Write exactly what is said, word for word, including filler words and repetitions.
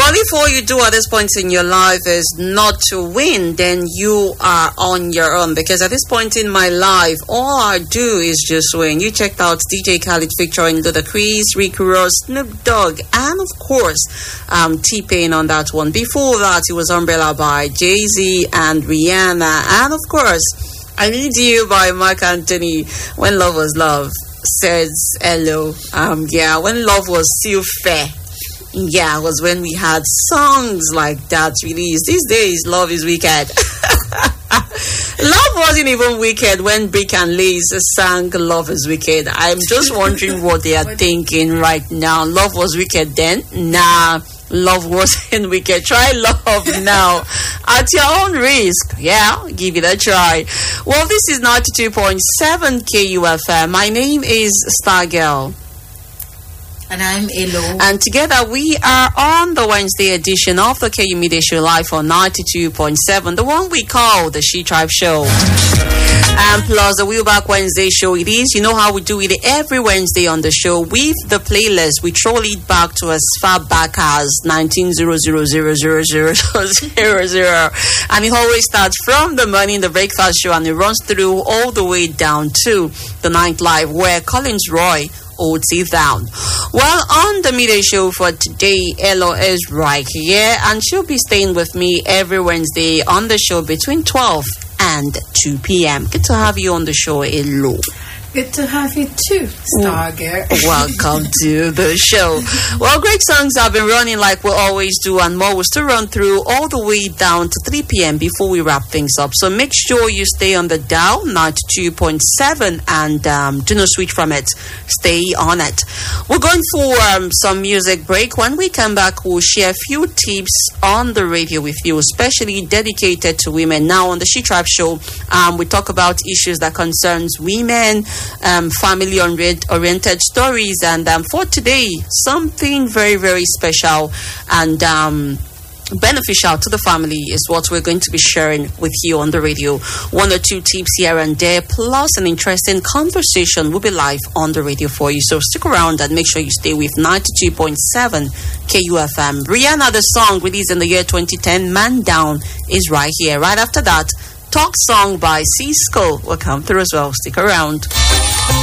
Well, if all you do at this point in your life is not to win, then you are on your own. Because at this point in my life, all I do is just win. You checked out D J Khaled featuring Ludacris, Rick Ross, Snoop Dogg, and of course, um, T-Pain on that one. Before that, it was Umbrella by Jay-Z and Rihanna. And of course, I Need You by Mark Anthony. When Love Was Love says hello. Um, yeah, when love was still fair. Yeah, it was when we had songs like that released. These days, love is wicked. Love wasn't even wicked when Brick and Lace sang Love is Wicked. I'm just wondering what they are thinking right now. Love was wicked then? Nah, love wasn't wicked. Try love now at your own risk. Yeah, give it a try. Well, this is ninety-two point seven K U F M. My name is Stargirl. And I'm Elo. And together we are on the Wednesday edition of the K U Media Show live on ninety-two point seven, the one we call the She Tribe Show. And plus the Wheelback Wednesday show it is. You know how we do it every Wednesday on the show with the playlist. We troll it back to as far back as nineteen hundred. And it always starts from the morning, the breakfast show, and it runs through all the way down to the night live where Collins Roy holds it down. Well, on the midday show for today, Elo is right here, and she'll be staying with me every Wednesday on the show between twelve and two p.m. Good to have you on the show, Elo. Good to have you too, Stargirl. Welcome to the show. Well, great songs have been running like we always do, and more will still run through all the way down to three p.m. before we wrap things up. So make sure you stay on the dial, ninety-two point seven, and um, do not switch from it. Stay on it. We're going for um, some music break. When we come back, we'll share a few tips on the radio with you, especially dedicated to women. Now, on the She Tribe Show, um, we talk about issues that concerns women, Um, family oriented stories, and um, for today, something very, very special and um, beneficial to the family is what we're going to be sharing with you on the radio. One or two tips here and there, plus an interesting conversation will be live on the radio for you. So stick around and make sure you stay with ninety-two point seven K U F M. Rihanna, the song released in the year twenty ten, Man Down, is right here. Right after that, Talk Song by Cisco will come through as well. Stick around.